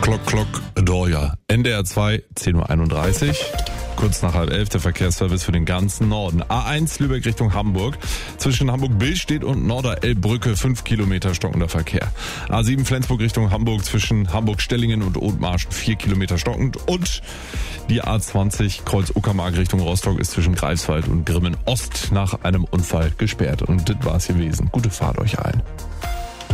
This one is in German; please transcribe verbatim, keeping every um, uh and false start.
Klock, Klock, Doja. N D R zwei, zehn Uhr einunddreißig. Kurz nach halb elf der Verkehrsservice für den ganzen Norden. A eins Lübeck Richtung Hamburg. Zwischen Hamburg-Billstedt und Norderelbbrücke fünf Kilometer stockender Verkehr. A sieben Flensburg Richtung Hamburg zwischen Hamburg-Stellingen und Othmarschen vier Kilometer stockend. Und die A zwanzig Kreuz-Uckermark Richtung Rostock ist zwischen Greifswald und Grimmen Ost nach einem Unfall gesperrt. Und das war's gewesen. Gute Fahrt euch allen.